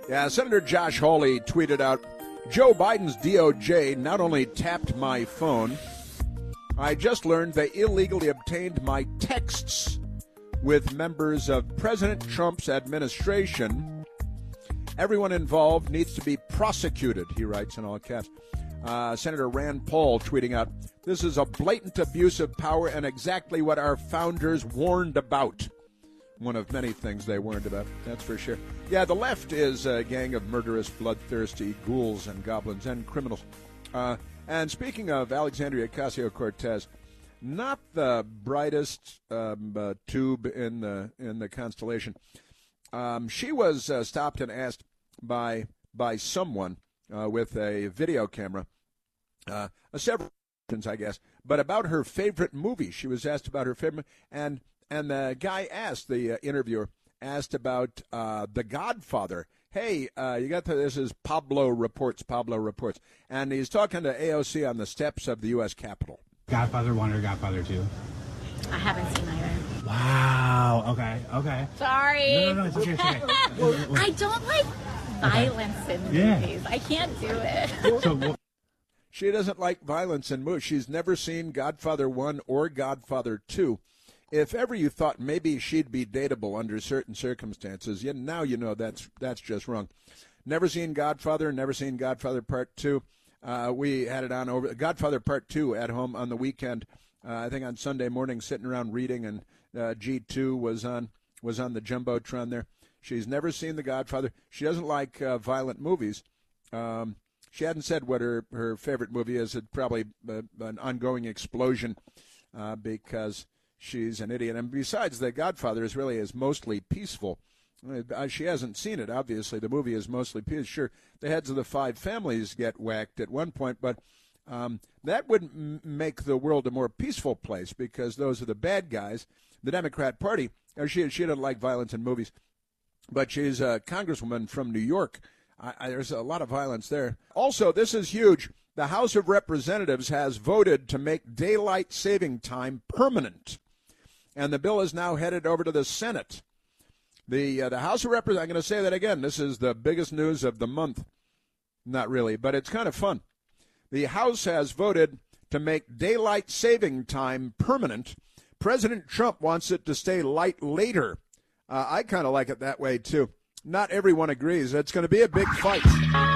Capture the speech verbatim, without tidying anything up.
Yeah, Senator Josh Hawley tweeted out, Joe Biden's D O J not only tapped my phone, I just learned they illegally obtained my texts with members of President Trump's administration. Everyone involved needs to be prosecuted, he writes in all caps. Uh, Senator Rand Paul tweeting out, this is a blatant abuse of power and exactly what our founders warned about. One of many things they warned about, that's for sure. Yeah, the left is a gang of murderous, bloodthirsty ghouls and goblins and criminals. Uh, and speaking of Alexandria Ocasio-Cortez, not the brightest um, uh, tube in the in the constellation. Um, she was uh, stopped and asked by by someone uh, with a video camera, uh, several questions, I guess, but about her favorite movie. She was asked about her favorite, and and the guy asked, the uh, interviewer asked about uh, The Godfather. Hey, uh, you got to, this is Pablo Reports, Pablo Reports, and he's talking to A O C on the steps of the U S Capitol. Godfather one or Godfather two? I haven't seen either. Wow. Okay. Okay. Sorry. No, no, no. It's okay. It's okay. I don't like violence okay. in movies. Yeah. I can't do it. So, well, she doesn't like violence in movies. She's never seen Godfather one or Godfather two. If ever you thought maybe she'd be dateable under certain circumstances, you, now you know that's that's just wrong. Never seen Godfather. Never seen Godfather Part two. Uh, we had it on over Godfather Part two at home on the weekend. Uh, I think on Sunday morning, sitting around reading, and uh, G two was on was on the jumbotron there. She's never seen The Godfather. She doesn't like uh, violent movies. Um, she hadn't said what her, her favorite movie is. It's probably uh, an ongoing explosion uh, because she's an idiot. And besides, The Godfather is really is mostly peaceful. Uh, she hasn't seen it, obviously. The movie is mostly peaceful. Sure, the heads of the five families get whacked at one point, but um, that would m- make the world a more peaceful place because those are the bad guys. The Democrat Party, uh, she, she doesn't like violence in movies, but she's a congresswoman from New York. I, I, there's a lot of violence there. Also, this is huge. The House of Representatives has voted to make daylight saving time permanent, and the bill is now headed over to the Senate. The uh, the House of Representatives, I'm going to say that again, this is the biggest news of the month. Not really, but it's kind of fun. The House has voted to make daylight saving time permanent. President Trump wants it to stay light later. Uh, I kind of like it that way, too. Not everyone agrees. It's going to be a big fight.